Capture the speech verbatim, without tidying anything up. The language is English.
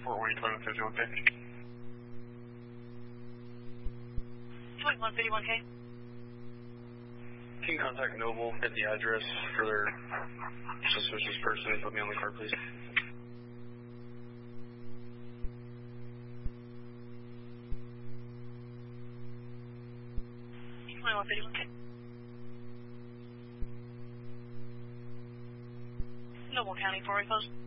Fort Wayne, twenty-one fifty-one K. twenty-one fifty-one K. Can you contact Noble at the address for their suspicious person and put me on the card, please? twenty-one fifty-one K. Noble County, four way post.